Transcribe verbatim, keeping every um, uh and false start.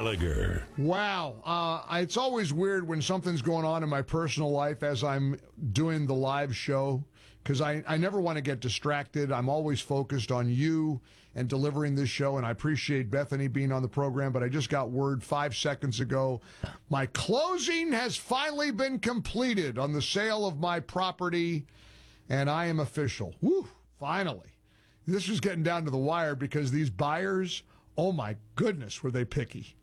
Gallagher. Wow. Uh, it's always weird when something's going on in my personal life as I'm doing the live show, because I, I never want to get distracted. I'm always focused on you and delivering this show, and I appreciate Bethany being on the program, but I just got word five seconds ago. My closing has finally been completed on the sale of my property, and I am official. Woo, finally. This was getting down to the wire because these buyers, oh my goodness, were they picky.